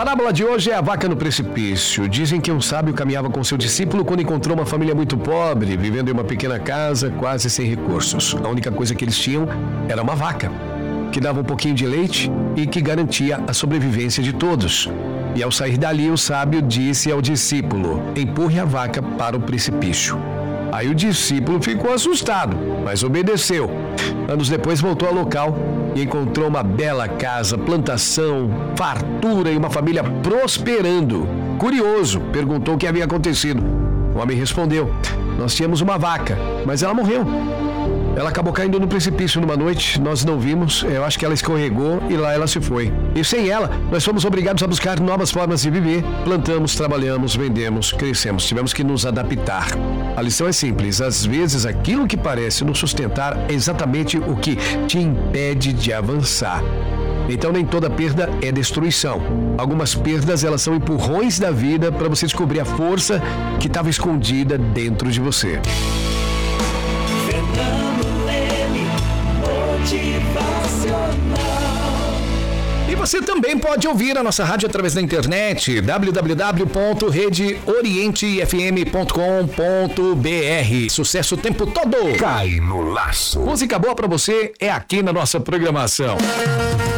parábola de hoje é a vaca no precipício. Dizem que um sábio caminhava com seu discípulo quando encontrou uma família muito pobre, vivendo em uma pequena casa, quase sem recursos. A única coisa que eles tinham era uma vaca, que dava um pouquinho de leite e que garantia a sobrevivência de todos. E ao sair dali, o sábio disse ao discípulo: empurre a vaca para o precipício. Aí o discípulo ficou assustado, mas obedeceu. Anos depois voltou ao local e encontrou uma bela casa, plantação, fartura e uma família prosperando. Curioso, perguntou o que havia acontecido. O homem respondeu: nós tínhamos uma vaca, mas ela morreu. Ela acabou caindo no precipício numa noite, nós não vimos, eu acho que ela escorregou e lá ela se foi. E sem ela, nós fomos obrigados a buscar novas formas de viver. Plantamos, trabalhamos, vendemos, crescemos, tivemos que nos adaptar. A lição é simples, às vezes aquilo que parece nos sustentar é exatamente o que te impede de avançar. Então nem toda perda é destruição. Algumas perdas, elas são empurrões da vida para você descobrir a força que estava escondida dentro de você. E você também pode ouvir a nossa rádio através da internet, www.redeorientefm.com.br. Sucesso o tempo todo! Cai no laço. Música boa pra você é aqui na nossa programação.